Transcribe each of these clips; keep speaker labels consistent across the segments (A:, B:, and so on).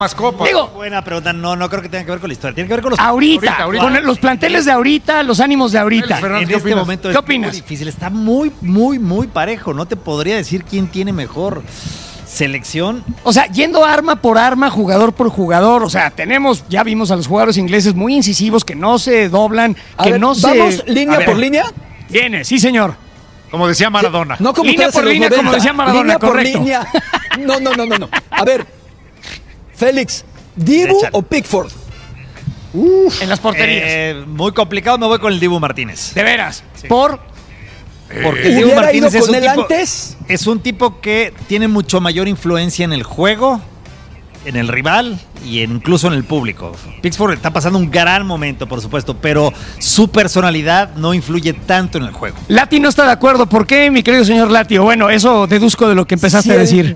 A: más copas.
B: Digo,
C: buena pregunta. No creo que tenga que ver con la historia. Tiene que ver con los...
B: ahorita. Con los planteles de ahorita, los ánimos de ahorita.
A: Fernando,
C: En este momento
B: ¿Qué
C: es
B: opinas?
C: muy difícil. Está muy parejo. No te podría decir quién tiene mejor selección.
B: O sea, yendo arma por arma, jugador por jugador. O sea, ya vimos a los jugadores ingleses muy incisivos que no se doblan,
D: ¿Vamos línea por línea?
B: Viene, sí, señor.
A: Como decía Maradona.
D: No como
B: Línea
D: ustedes
B: por
D: en los
B: línea,
D: 90.
B: como decía Maradona,
D: Línea
B: correcto.
D: por línea. No. A ver, Félix, ¿Dibu
C: Échale.
D: o Pickford?
B: En las porterías.
C: Muy complicado. Me voy con el Dibu Martínez.
B: De veras.
C: Sí.
B: Por...
C: Porque el Dibu
D: ¿Hubiera
C: Martínez
D: ido con él antes?
C: es un tipo que tiene mucho mayor influencia en el juego, en el rival y incluso en el público. Pickford está pasando un gran momento, por supuesto, pero su personalidad no influye tanto en el juego.
B: Lati no está de acuerdo. ¿Por qué, mi querido señor Lati? O bueno, eso deduzco de lo que empezaste a decir.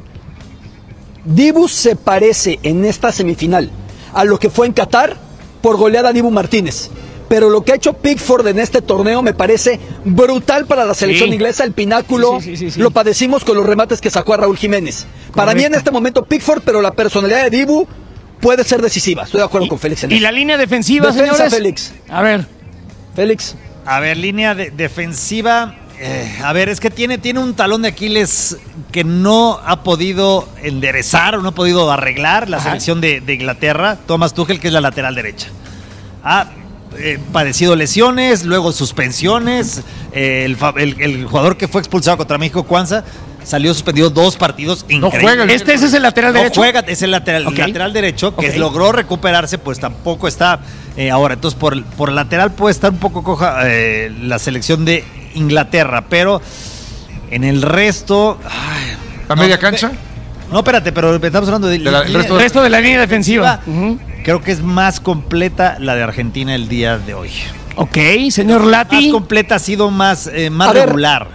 D: Dibu se parece en esta semifinal a lo que fue en Qatar por goleada a Dibu Martínez. Pero lo que ha hecho Pickford en este torneo me parece brutal para la selección inglesa. El pináculo
B: Sí.
D: lo padecimos con los remates que sacó a Raúl Jiménez. Para mí en este momento Pickford, pero la personalidad de Dibu puede ser decisiva. Estoy de acuerdo con Félix en
B: ¿Y
D: eso.
B: la línea defensiva,
D: Defensa,
B: señores?
D: Félix.
B: A ver.
D: Félix.
C: A ver, línea defensiva. A ver, es que tiene un talón de Aquiles que no ha podido enderezar o no ha podido arreglar la selección de Inglaterra. Thomas Tuchel, que es la lateral derecha. Ha padecido lesiones, luego suspensiones. El jugador que fue expulsado contra México, Cuanza, salió suspendido 2 partidos increíbles.
A: juega el
B: Ese es el lateral
C: No
B: derecho.
C: juega, es el lateral derecho, que
B: Ok.
C: logró recuperarse, pues tampoco está ahora. Entonces, por lateral puede estar un poco coja la selección de Inglaterra, pero en el resto...
A: ¿La media cancha?
C: No, espérate, pero estamos hablando de...
A: el
B: El resto de la línea defensiva.
C: Creo que es más completa la de Argentina el día de hoy.
B: Ok, señor Lati.
C: Más completa, ha sido más
D: A ver.
C: regular.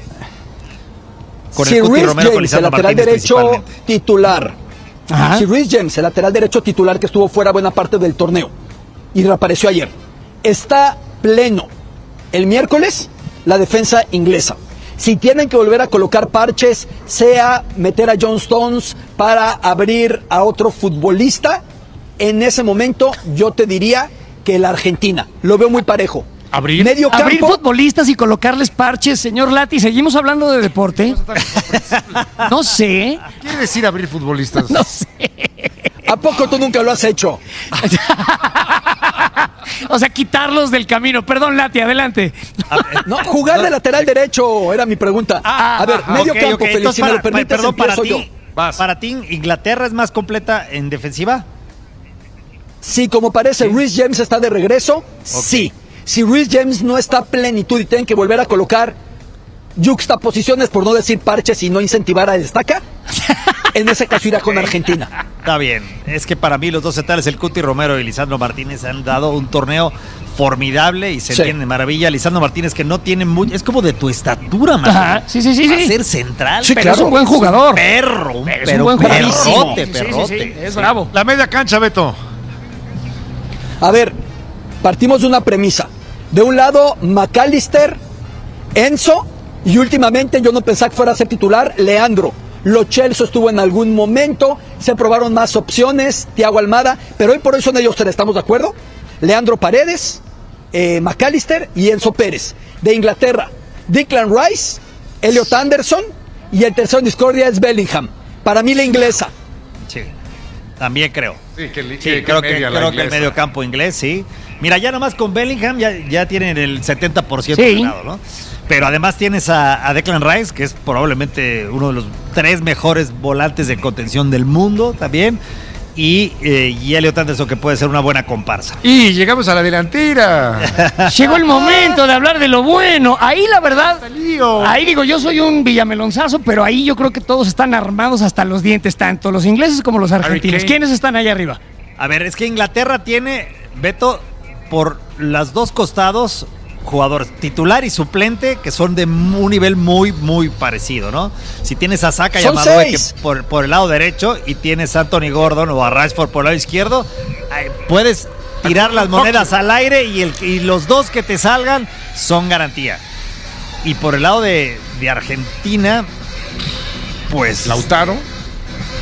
C: Con
D: Si
C: el Cuti
D: Reece
C: Romero, con
D: James, el
C: Lisandro
D: lateral
C: Martínez
D: derecho
C: principalmente.
D: titular.
B: Ajá.
D: Si Reece James, el lateral derecho titular que estuvo fuera buena parte del torneo y reapareció ayer, está pleno el miércoles, la defensa inglesa. Si tienen que volver a colocar parches, sea meter a John Stones para abrir a otro futbolista, en ese momento yo te diría que la Argentina. Lo veo muy parejo.
A: ¿Abrir?
D: Medio campo.
B: Abrir futbolistas y colocarles parches, señor Lati. ¿Seguimos hablando de deporte? No sé.
A: ¿Quiere decir abrir futbolistas?
B: No sé.
D: ¿A poco tú nunca lo has hecho?
B: O sea, quitarlos del camino. Perdón, Lati, adelante.
D: No, jugar de lateral derecho era mi pregunta. A ver, medio
C: Ok,
D: campo,
C: ok.
D: Félix,
C: Entonces,
D: si me lo permites,
C: perdón, para
D: empiezo yo.
C: ti, para ti, ¿Inglaterra es más completa en defensiva?
D: Sí, como parece, Reece James está de regreso, sí. Si Reece James no está a plenitud y tienen que volver a colocar yuxtaposiciones, por no decir parches y no incentivar a Estaca, en ese caso irá con Argentina.
C: Está bien. Es que para mí los dos centrales, el Cuti Romero y Lisandro Martínez, han dado un torneo formidable y se
D: Sí.
C: entiende de maravilla. Lisandro Martínez, que no tiene mucho, es como de tu estatura, man.
B: Ajá, sí.
C: Para ser central.
D: Sí,
B: Pero
D: claro.
B: es un buen jugador.
C: Perro,
B: Es un
C: pero
B: buen jugador.
C: perrote,
B: Sí,
C: perrote.
B: sí, es bravo.
A: La media cancha, Beto.
D: A ver, partimos de una premisa. De un lado, McAllister, Enzo, y últimamente yo no pensaba que fuera a ser titular, Leandro. Lo Celso estuvo en algún momento, se probaron más opciones, Thiago Almada, pero hoy por hoy son ellos tres, ¿estamos de acuerdo? Leandro Paredes, McAllister y Enzo Pérez. De Inglaterra, Declan Rice, Elliot Anderson, y el tercero en discordia es Bellingham. Para mí la inglesa.
C: Sí, también creo.
A: Sí,
C: Sí, creo que el medio campo inglés, sí. Mira, ya nomás con Bellingham ya tienen el 70%
B: Sí.
C: ganado, ¿no? Pero además tienes a Declan Rice, que es probablemente uno de los 3 mejores volantes de contención del mundo también. Y Elliot Anderson, que puede ser una buena comparsa.
A: Y llegamos a la delantera.
B: Llegó el momento de hablar de lo bueno. Ahí la verdad,
A: lío.
B: ahí digo, yo soy un villamelonzazo, pero ahí yo creo que todos están armados hasta los dientes, tanto los ingleses como los argentinos.
A: Kane.
B: ¿Quiénes están ahí arriba?
C: A ver, es que Inglaterra tiene, Beto, por los dos costados, jugadores titular y suplente que son de un nivel muy parecido, ¿no? Si tienes a Saka y a
D: Son
C: Madueke
D: 6.
C: por el lado derecho y tienes a Anthony Gordon o a Rashford por el lado izquierdo, puedes tirar las monedas al aire y los dos que te salgan son garantía. Y por el lado de Argentina, pues...
A: Lautaro.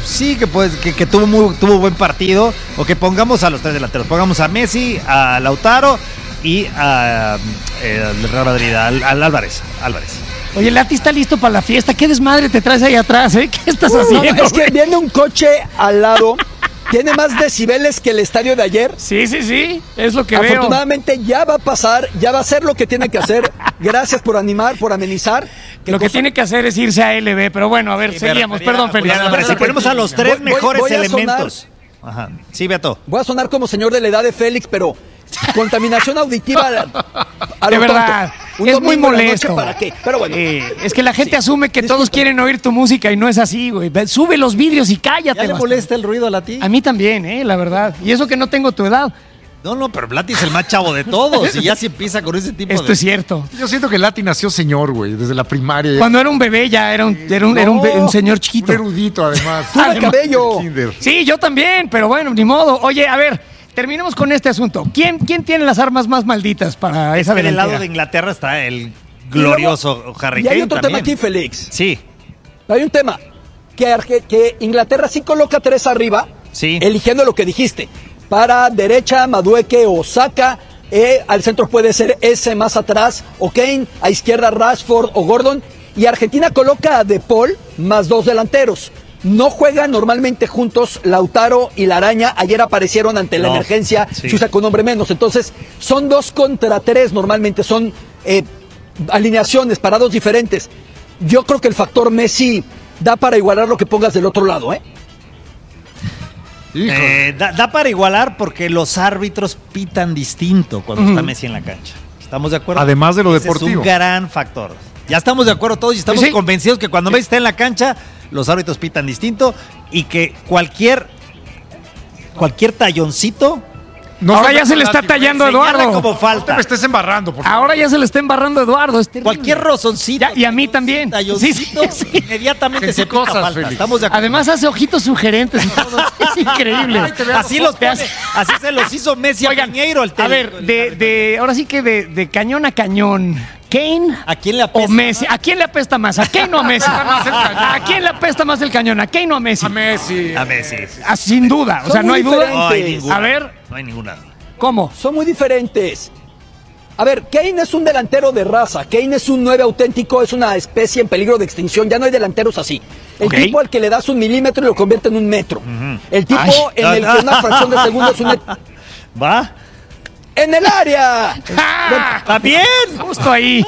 C: sí, que tuvo buen partido, o que pongamos a los 3 delanteros, pongamos a Messi, a Lautaro y a Real Madrid, al Álvarez.
B: Oye, Lati está listo para la fiesta. ¿Qué desmadre te traes ahí atrás, eh? ¿Qué estás haciendo?
D: No, es que viene un coche al lado, tiene más decibeles que el estadio de ayer.
B: Sí, es lo que veo.
D: Afortunadamente ya va a pasar, ya va a hacer lo que tiene que hacer. Gracias por animar, por amenizar.
B: Lo que tiene que hacer es irse a LB, pero bueno, a ver, seguíamos. Perdón, Félix.
C: Pero si ponemos a los 3 mejores
D: voy a
C: elementos. Ajá. Sí, Beto.
D: Voy a sonar como señor de la edad de Félix, pero contaminación auditiva a
B: de
D: lo
B: verdad,
D: tonto.
B: es muy molesto.
D: ¿Para qué? Pero bueno.
B: Es que la gente asume que todos quieren oír tu música y no es así, güey. Sube los vídeos y cállate.
C: ¿Ya le molesta el ruido a Lati?
B: A mí también, la verdad. Y eso que no tengo tu edad.
C: No, pero Lati es el más chavo de todos y ya se empieza con ese tipo
B: Esto es cierto.
A: Yo siento que Lati nació señor, güey, desde la primaria.
B: Cuando era un bebé ya era un señor chiquito.
A: Un erudito, además.
D: Tuve cabello.
B: Sí, yo también, pero bueno, ni modo. Oye, a ver, terminemos con este asunto. ¿Quién tiene las armas más malditas para esa delantera?
C: Del lado de Inglaterra está el glorioso Harry
D: Kane. Y hay
C: otro
D: tema aquí, Félix.
C: Sí.
D: Hay un tema. Que Inglaterra sí coloca 3 arriba,
C: sí,
D: eligiendo lo que dijiste. Para derecha, Madueke o Saka. Al centro puede ser ese más atrás, o Kane. A izquierda, Rashford o Gordon. Y Argentina coloca a De Paul más 2 delanteros. No juegan normalmente juntos Lautaro y la Araña. Ayer aparecieron ante la emergencia, se usa con un hombre menos. Entonces, son 2 contra 3 normalmente. Son alineaciones, parados diferentes. Yo creo que el factor Messi da para igualar lo que pongas del otro lado,
C: Da para igualar porque los árbitros pitan distinto cuando está Messi en la cancha. ¿Estamos de acuerdo?
A: Además de lo deportivo.
C: Es un gran factor. Ya estamos de acuerdo todos y estamos convencidos que cuando Messi está en la cancha, los árbitros pitan distinto y que cualquier talloncito...
B: Ahora ya se le está tallando a Eduardo.
C: Como falta.
A: No te me estés embarrando, por favor.
B: Ahora ya se le está embarrando a Eduardo.
C: Cualquier rozoncito.
B: Y a mí también.
C: Talloncito, inmediatamente se pita falta.
A: Félix.
C: Estamos de acuerdo.
B: Además hace ojitos sugerentes y todo. Es increíble.
C: Así se los hizo Messi a Piñeiro.
B: A ver, ahora sí que de cañón a cañón. ¿Kane
C: ¿a quién le apesta
B: o Messi? ¿A quién le apesta más? ¿A Kane o a Messi? ¿A quién le apesta más el cañón? ¿A Kane o a Messi?
A: A Messi.
C: A Messi.
B: Sin duda. O sea, no hay duda.
C: No hay ninguna.
B: A ver.
C: No hay ninguna.
B: ¿Cómo?
D: Son muy diferentes. A ver, Kane es un delantero de raza. Kane es un 9 auténtico, es una especie en peligro de extinción. Ya no hay delanteros así. El tipo al que le das 1 milímetro y lo convierte en 1 metro. El tipo en el que una fracción de segundo es un...
C: ¿Va?
D: ¡En el área!
C: ¡Está bien!
B: Justo ahí.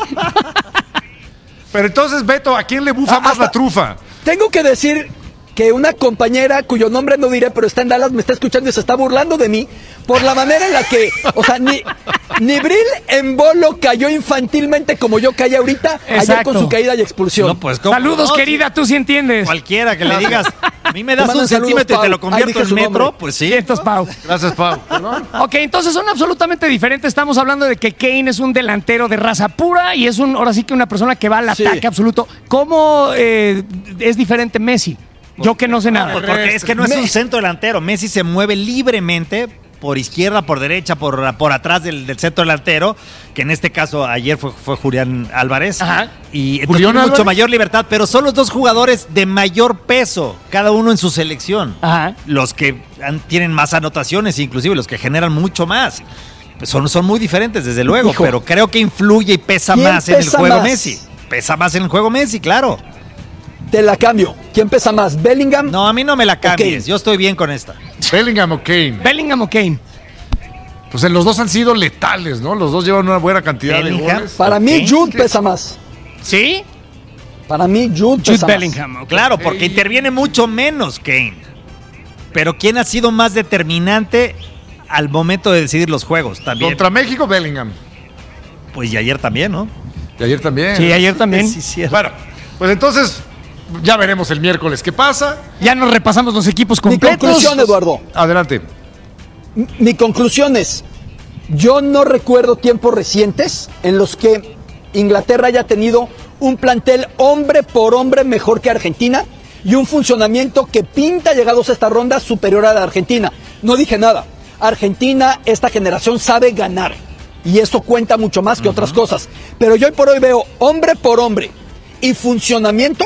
A: Pero entonces, Beto, ¿a quién le bufa más la trufa?
D: Tengo que decir que una compañera, cuyo nombre no diré, pero está en Dallas, me está escuchando y se está burlando de mí por la manera en la que, o sea, ni Bril en bolo cayó infantilmente como yo caí ahorita, ayer con su caída y expulsión.
C: No, pues,
B: saludos, querida, tú sí entiendes.
C: Cualquiera que le digas, a mí me das 1 centímetro y te lo convierto en metro, pues sí.
B: Vientos, Pau.
A: Gracias, Pau.
B: Ok, entonces son absolutamente diferentes. Estamos hablando de que Kane es un delantero de raza pura y es ahora sí que una persona que va al ataque absoluto. ¿Cómo es diferente Messi? Yo que no sé nada.
C: Porque es que no es un centro delantero. Messi se mueve libremente por izquierda, por derecha, por atrás del centro delantero, que en este caso ayer fue Julián Álvarez.
B: Ajá.
C: Y tiene mucho mayor libertad, pero son los 2 jugadores de mayor peso, cada uno en su selección.
B: Ajá.
C: Los que tienen más anotaciones, inclusive los que generan mucho más. Son muy diferentes, desde luego, pero creo que influye y pesa más en el juego Messi. Pesa más en el juego Messi, claro.
D: Te la cambio. ¿Quién pesa más? ¿Bellingham?
C: No, a mí no me la cambies. Yo estoy bien con esta.
A: ¿Bellingham o Kane?
B: ¿Bellingham o Kane?
A: Pues los dos han sido letales, ¿no? Los dos llevan una buena cantidad de goles.
D: Para mí, Jude pesa más.
B: ¿Sí?
D: Para mí, Jude pesa
B: Bellingham.
D: más.
B: Okay.
C: Claro, porque interviene mucho menos Kane. Pero ¿quién ha sido más determinante al momento de decidir los juegos? También.
A: Contra México, Bellingham.
C: Pues y ayer también, ¿no?
A: Y ayer también.
B: Sí, ayer también.
C: Sí, cierto.
A: Bueno, pues entonces ya veremos el miércoles qué pasa.
B: Ya nos repasamos los equipos completos.
D: Mi conclusión, Eduardo.
A: Adelante.
D: Mi conclusión es, yo no recuerdo tiempos recientes en los que Inglaterra haya tenido un plantel hombre por hombre mejor que Argentina y un funcionamiento que pinta, llegados a esta ronda, superior a la Argentina. No dije nada. Argentina, esta generación sabe ganar y eso cuenta mucho más que otras cosas. Pero yo hoy por hoy veo hombre por hombre y funcionamiento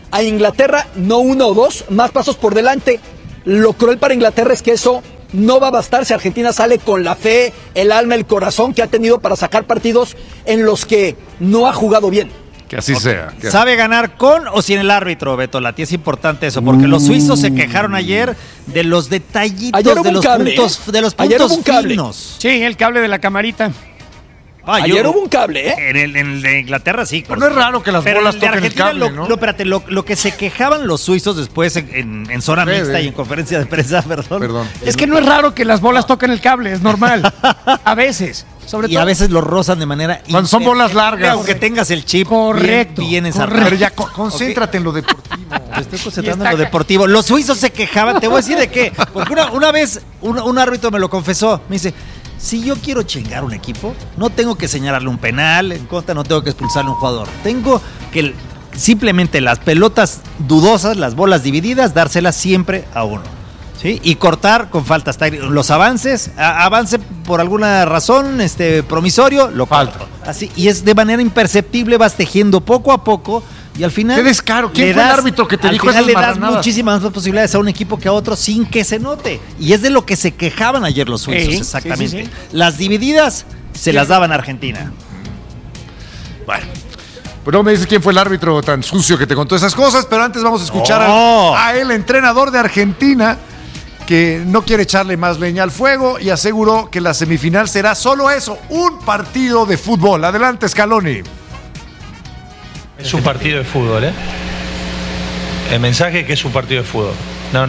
D: a Inglaterra, no 1 o 2, más pasos por delante. Lo cruel para Inglaterra es que eso no va a bastar si Argentina sale con la fe, el alma, el corazón que ha tenido para sacar partidos en los que no ha jugado bien.
A: Que así sea.
C: ¿Sabe ganar con o sin el árbitro, Beto Lati? Es importante eso, porque los suizos se quejaron ayer de los detallitos, de los puntos finos.
B: Sí, el cable de la camarita.
D: Ayer hubo un cable, ¿eh?
C: En el de Inglaterra sí.
A: Pero no es raro que las bolas toquen el cable, ¿no?
C: Espérate, lo que se quejaban los suizos después en zona mixta y en conferencia de prensa, perdón.
B: Es que no es raro que las bolas toquen el cable, es normal. A veces. Sobre todo.
C: A veces lo rozan de manera...
A: Cuando son bolas largas.
C: Aunque tengas el chip
B: correcto,
C: bien ensartado.
A: Pero ya concéntrate en lo deportivo.
C: Me estoy concentrando en lo deportivo. Los suizos se quejaban, te voy a decir de qué. Porque una vez un árbitro me lo confesó. Me dice, si yo quiero chingar un equipo, no tengo que señalarle un penal en contra, no tengo que expulsarle a un jugador. Tengo que simplemente las pelotas dudosas, las bolas divididas, dárselas siempre a uno. ¿Sí? Y cortar con faltas técnicas. Los avances, avance por alguna razón promisorio, lo corto. Así, y es de manera imperceptible, vas tejiendo poco a poco y al final...
A: ¡Qué descaro! ¿Quién fue el árbitro que te dijo esas marranadas?
C: Le das muchísimas más posibilidades a un equipo que a otro sin que se note. Y es de lo que se quejaban ayer los suizos, exactamente. Sí. Las divididas se las daban a Argentina.
A: Bueno. Pero no me dices quién fue el árbitro tan sucio que te contó esas cosas, pero antes vamos a escuchar a el entrenador de Argentina, que no quiere echarle más leña al fuego y aseguró que la semifinal será solo eso, un partido de fútbol. Adelante, Scaloni.
E: Es un partido de fútbol, ¿eh? El mensaje es que es un partido de fútbol.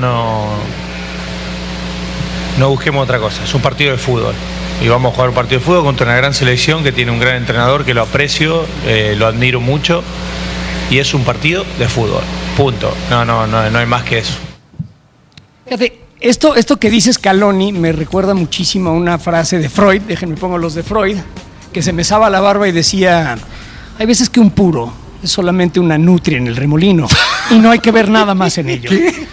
E: No busquemos otra cosa, es un partido de fútbol. Y vamos a jugar un partido de fútbol contra una gran selección que tiene un gran entrenador que lo aprecio, lo admiro mucho. Y es un partido de fútbol, punto. No hay más que eso.
B: Fíjate. Esto que dice Scaloni me recuerda muchísimo a una frase de Freud, déjenme pongo los de Freud, que se mesaba la barba y decía, hay veces que un puro es solamente una nutria en el remolino y no hay que ver nada más en ello.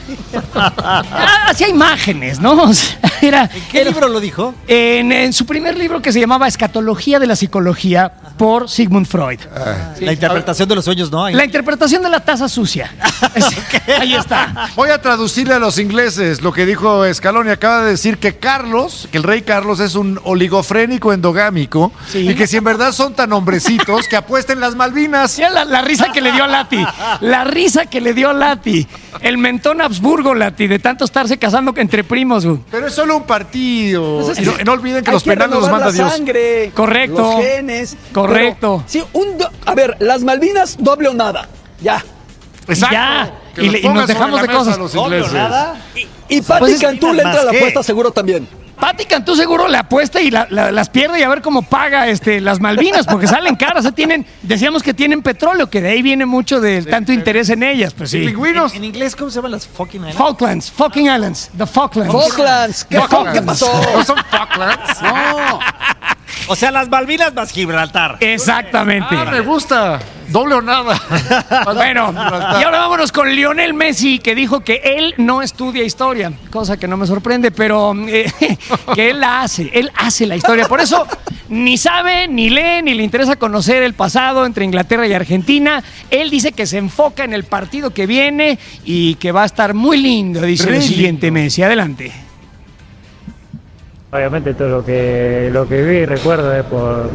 B: Hacía imágenes, ¿no? O sea,
C: ¿En qué libro lo dijo?
B: En su primer libro que se llamaba Escatología de la Psicología por Sigmund Freud.
C: Sí. La interpretación de los sueños, ¿no?
B: La interpretación de la taza sucia. Ahí está.
A: Voy a traducirle a los ingleses lo que dijo Scaloni. Acaba de decir que el rey Carlos es un oligofrénico endogámico y que si en verdad son tan hombrecitos que apuesten las Malvinas.
B: Sí, la risa que le dio a Lati. La risa que le dio a Lati. El mentón Habsburgo, Lati, de tanto estarse casando entre primos.
A: Pero es solo un partido. No olviden que los penales los manda Dios.
D: Sangre,
B: correcto.
D: Los genes.
B: Correcto.
D: Pero, sí, a ver, las Malvinas, doble o nada. Ya.
A: Exacto.
B: Ya. Y nos dejamos de cosas.
A: Doble o nada.
D: Y Pati Cantú le entra a la apuesta seguro también.
B: Pati Cantú seguro le apuesta y las pierde y a ver cómo paga las Malvinas, porque salen caras. Decíamos que tienen petróleo, que de ahí viene mucho de tanto interés en ellas. Pues sí.
A: Pingüinos.
C: ¿En inglés cómo se llaman las fucking islands?
B: Falklands, fucking islands, the Falklands.
D: Falklands. ¿Qué pasó?
A: No son Falklands.
D: No.
C: O sea, las Malvinas más Gibraltar.
B: Exactamente.
A: Me gusta. Doble o nada.
B: Bueno, y ahora vámonos con Lionel Messi, que dijo que él no estudia historia, cosa que no me sorprende, pero que él hace la historia. Por eso ni sabe, ni lee, ni le interesa conocer el pasado entre Inglaterra y Argentina. Él dice que se enfoca en el partido que viene y que va a estar muy lindo, dice el siguiente Messi. Adelante.
F: Obviamente todo lo que vi y recuerdo es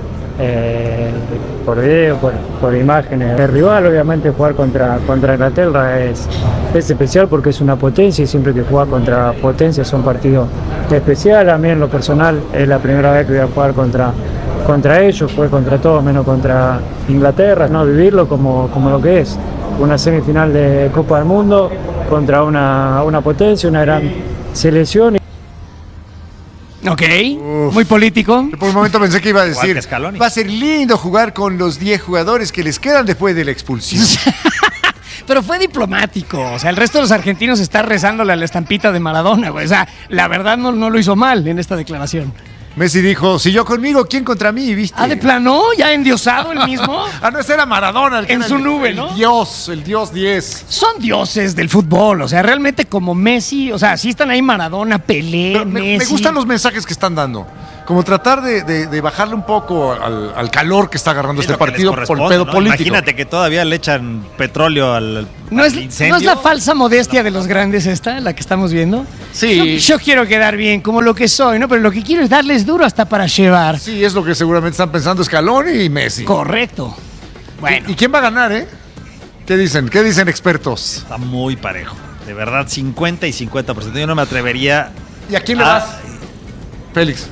F: por video, por imágenes. El rival, obviamente, jugar contra Inglaterra es especial porque es una potencia y siempre que juega contra potencia es un partido especial. A mí en lo personal es la primera vez que voy a jugar contra ellos, fue contra todos menos contra Inglaterra, ¿no? Vivirlo como lo que es, una semifinal de Copa del Mundo contra una potencia, una gran selección.
B: Ok, muy político.
A: Por un momento pensé que iba a decir,
C: Scaloni.
A: Va a ser lindo jugar con los 10 jugadores que les quedan después de la expulsión.
B: Pero fue diplomático, o sea, el resto de los argentinos está rezándole a la estampita de Maradona, güey. O sea, la verdad no lo hizo mal en esta declaración.
A: Messi dijo, si yo conmigo, ¿quién contra mí? ¿Viste?
B: ¿De plano? ¿Ya endiosado el mismo?
A: No, ese era Maradona. El que
B: en
A: era
B: su nube, ¿no?
A: El dios 10.
B: Son dioses del fútbol, o sea, realmente como Messi, o sea, sí están ahí Maradona, Pelé,
A: Pero
B: Messi.
A: me gustan los mensajes que están dando. como tratar de bajarle un poco al calor que está agarrando este partido por el pedo
C: ¿no?
A: político.
C: Imagínate que todavía le echan petróleo al
B: ¿No es
C: incendio.
B: la falsa modestia de los grandes esta, la que estamos viendo?
A: Sí.
B: Yo quiero quedar bien, como lo que soy, ¿no? Pero lo que quiero es darles duro hasta para llevar.
A: Sí, es lo que seguramente están pensando Scaloni y Messi.
B: Correcto. Bueno.
A: ¿Y quién va a ganar, eh? ¿Qué dicen? ¿Qué dicen expertos?
C: Está muy parejo. De verdad, 50 y 50%. Yo no me atrevería.
A: ¿Y a quién le vas? Félix.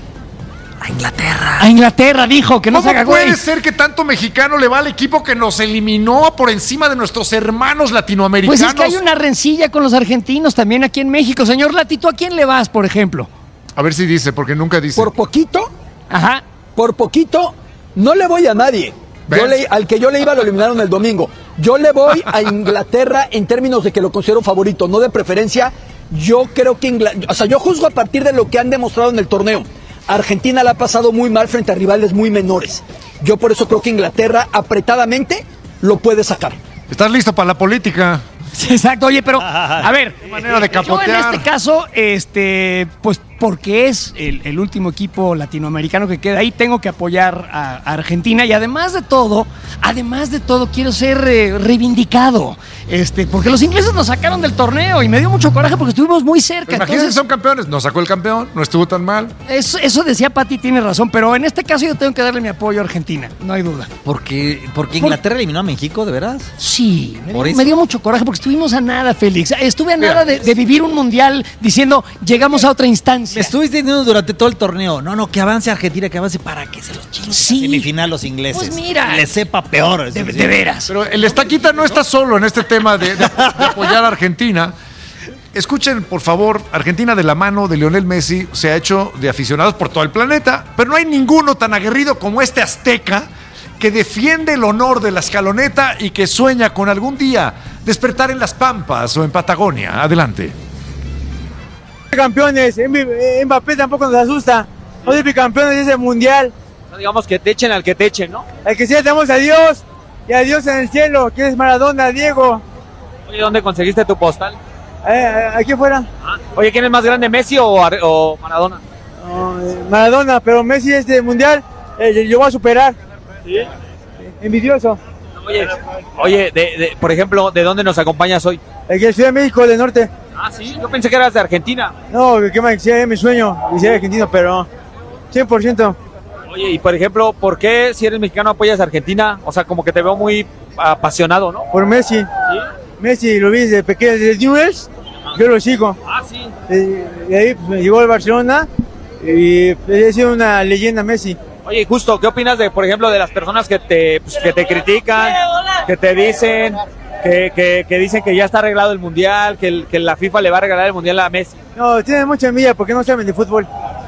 B: A Inglaterra dijo que no se
A: ¿Cómo
B: haga
A: puede
B: güey.
A: ser que tanto mexicano le va al equipo que nos eliminó por encima de nuestros hermanos latinoamericanos?
B: Pues es que hay una rencilla con los argentinos también aquí en México. Señor Lati, ¿tú a quién le vas, por ejemplo?
A: A ver si dice, porque nunca dice.
D: Por poquito,
B: Ajá.
D: no le voy a nadie.
A: ¿Ves?
D: Al que yo le iba lo eliminaron el domingo. Yo le voy a Inglaterra en términos de que lo considero favorito, no de preferencia. Yo creo que yo juzgo a partir de lo que han demostrado en el torneo. Argentina la ha pasado muy mal frente a rivales muy menores. Yo por eso creo que Inglaterra apretadamente lo puede sacar.
A: ¿Estás listo para la política?
B: Exacto, oye, pero a ver,
A: manera de
B: yo
A: capotear.
B: en este caso, pues porque es el último equipo latinoamericano que queda ahí, tengo que apoyar a Argentina y además de todo, quiero ser reivindicado, porque los ingleses nos sacaron del torneo y me dio mucho coraje porque estuvimos muy cerca.
A: Imagínense,
B: Entonces,
A: son campeones. Nos sacó el campeón, no estuvo tan mal.
B: eso decía Pati, tiene razón, pero en este caso yo tengo que darle mi apoyo a Argentina, no hay duda.
C: Porque Inglaterra eliminó a México, ¿de veras?
B: Sí,
C: ¿Por eso?
B: me dio mucho coraje porque estuvimos a nada, Félix. Estuve a nada
A: Mira,
B: de vivir un mundial diciendo, llegamos a otra instancia.
C: Me estuviste diciendo durante todo el torneo, no, que avance Argentina, que avance para que se los chinguen
B: Sí.
C: en la semifinal los ingleses.
B: Pues mira.
C: Les sepa peor.
B: De veras.
A: Pero el Estaquita no está solo en este tema de apoyar a Argentina. Escuchen, por favor, Argentina de la mano de Lionel Messi se ha hecho de aficionados por todo el planeta, pero no hay ninguno tan aguerrido como este azteca que defiende el honor de la escaloneta y que sueña con algún día despertar en las Pampas o en Patagonia. Adelante.
G: Campeones, Mbappé tampoco nos asusta. No es bicampeones de ese mundial.
H: No digamos que te echen al que te echen, ¿no?
G: Al que sí le damos a Dios y a Dios en el cielo, que es Maradona, Diego.
H: Oye, ¿dónde conseguiste tu postal?
G: Aquí afuera.
H: Oye, ¿quién es más grande, Messi o Maradona?
G: Maradona, pero Messi este mundial yo voy a superar.
H: ¿Sí?
G: Envidioso.
H: Oye, por ejemplo, ¿de dónde nos acompañas hoy?
G: El que es Ciudad de México del norte.
H: Ah, sí, yo pensé que eras de Argentina.
G: No, que más sea mi sueño y ser argentino, pero 100%.
H: Oye, y por ejemplo, ¿por qué si eres mexicano apoyas a Argentina? O sea, como que te veo muy apasionado, ¿no?
G: Por Messi.
H: ¿Sí?
G: Messi lo vi desde pequeño, desde Newell's, yo lo sigo.
H: Ah, sí.
G: De ahí pues, me llegó al Barcelona y he sido una leyenda Messi.
H: Oye, justo, ¿qué opinas de, por ejemplo, de las personas que te critican, que te dicen que dicen que ya está arreglado el mundial, que la FIFA le va a regalar el mundial a Messi?
G: No, tienen mucha envidia porque no saben de fútbol.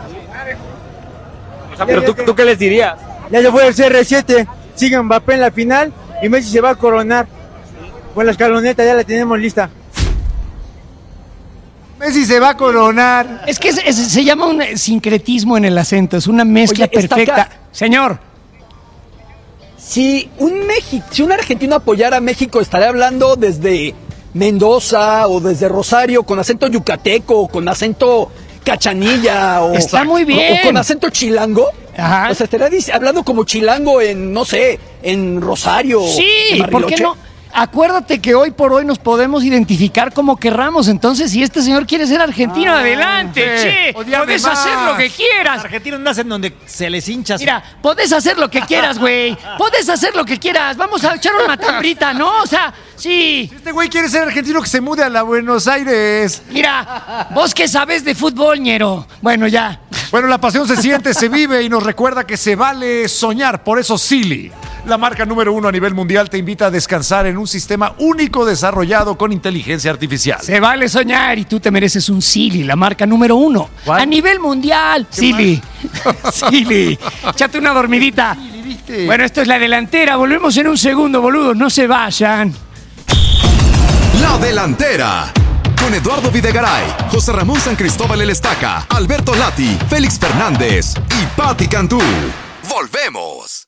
H: O sea, pero ¿tú qué les dirías?
G: Ya se fue el CR7, sigue Mbappé en la final y Messi se va a coronar. Con la escaloneta ya la tenemos lista.
A: Messi se va a coronar.
B: Es que se llama un sincretismo en el acento, es una mezcla
D: Oye, está
B: perfecta.
D: acá.
B: Señor,
D: Si un argentino apoyara a México, estaría hablando desde Mendoza o desde Rosario con acento yucateco o con acento cachanilla o,
B: Está muy bien.
D: o con acento chilango.
B: Ajá.
D: O sea, estaría hablando como chilango en, no sé, en Rosario.
B: sí,
D: en
B: ¿por qué
D: Bariloche.
B: no? Acuérdate que hoy por hoy nos podemos identificar como querramos. Entonces, si este señor quiere ser argentino, adelante,
A: sí.
B: che.
A: Odiame
B: Podés
A: más.
B: hacer lo que
C: Los
B: quieras.
C: argentinos nacen donde se les hincha.
B: Mira, podés hacer lo que quieras, güey. Podés hacer lo que quieras. Vamos a echar una matambrita, ¿no? O sea, sí.
A: Este güey quiere ser argentino que se mude a la Buenos Aires.
B: Mira, vos que sabés de fútbol, ñero. Bueno, ya.
A: Bueno, la pasión se siente, se vive y nos recuerda que se vale soñar. Por eso Silly, la marca número 1 a nivel mundial, te invita a descansar en un sistema único desarrollado con inteligencia artificial.
B: Se vale soñar y tú te mereces un Silly, la marca número 1.
A: ¿Cuál?
B: A nivel mundial. Silly. Silly. Échate una dormidita.
A: ¿viste?
B: Bueno, esto es la delantera. Volvemos en un segundo, boludos. No se vayan.
I: La delantera. Con Eduardo Videgaray, José Ramón San Cristóbal El Estaca, Alberto Lati, Félix Fernández y Pati Cantú. Volvemos.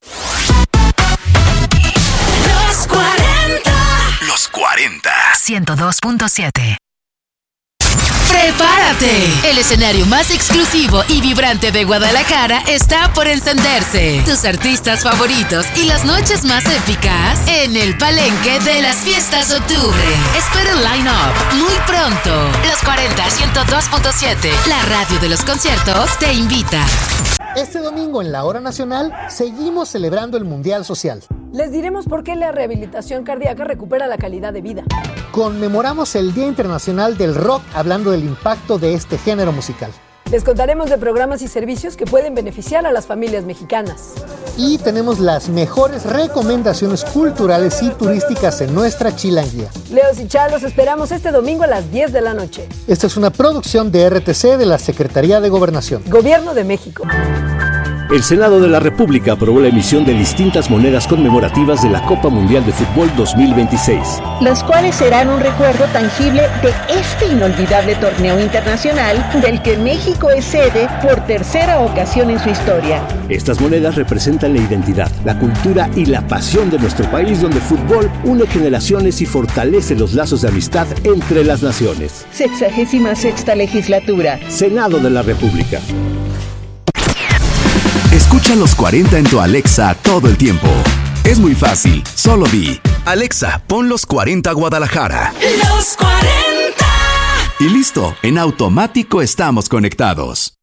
J: Los 40.
I: Los 40.
J: 102.7. ¡Prepárate! El escenario más exclusivo y vibrante de Guadalajara está por encenderse. Tus artistas favoritos y las noches más épicas en el Palenque de las Fiestas Octubre. Espera el line-up muy pronto. Los 40 102.7, la radio de los conciertos, te invita.
K: Este domingo en la Hora Nacional seguimos celebrando el Mundial Social.
L: Les diremos por qué la rehabilitación cardíaca recupera la calidad de vida.
K: Conmemoramos el Día Internacional del Rock hablando del impacto de este género musical.
L: Les contaremos de programas y servicios que pueden beneficiar a las familias mexicanas.
K: Y tenemos las mejores recomendaciones culturales y turísticas en nuestra chilanguía.
L: Leos y Chá, los esperamos este domingo a las 10 de la noche.
K: Esta es una producción de RTC de la Secretaría de Gobernación.
L: Gobierno de México.
M: El Senado de la República aprobó la emisión de distintas monedas conmemorativas de la Copa Mundial de Fútbol 2026.
N: Las cuales serán un recuerdo tangible de este inolvidable torneo internacional del que México es sede por tercera ocasión en su historia.
M: Estas monedas representan la identidad, la cultura y la pasión de nuestro país, donde el fútbol une generaciones y fortalece los lazos de amistad entre las naciones.
N: 66ª legislatura.
M: Senado de la República.
I: Escucha los 40 en tu Alexa todo el tiempo. Es muy fácil, solo di: Alexa, pon los 40 Guadalajara.
J: Los 40.
I: Y listo, en automático estamos conectados.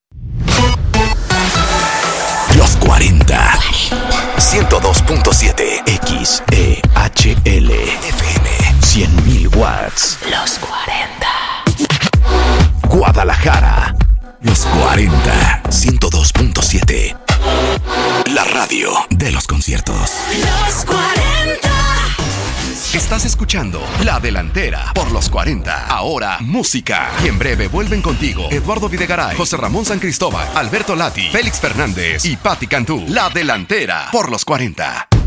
I: Los 40. 102.7 XEHL FM. 100.000 watts.
J: Los 40.
I: Guadalajara. Los 40. 102.7. La radio de los conciertos.
J: Los 40.
I: Estás escuchando La Delantera por los 40. Ahora, música. Y en breve vuelven contigo Eduardo Videgaray, José Ramón San Cristóbal, Alberto Lati, Félix Fernández y Patti Cantú. La Delantera por los 40.